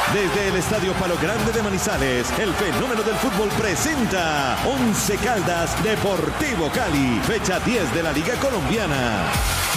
Desde el Estadio Palo Grande de Manizales, el fenómeno del fútbol presenta Once Caldas Deportivo Cali, fecha 10 de la Liga Colombiana.